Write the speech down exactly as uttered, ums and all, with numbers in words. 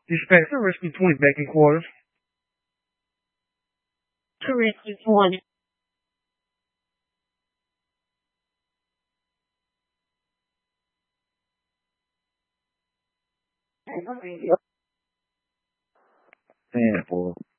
Dispenser, recipe twenty baking quarters. Recipe twenty. Man, boy.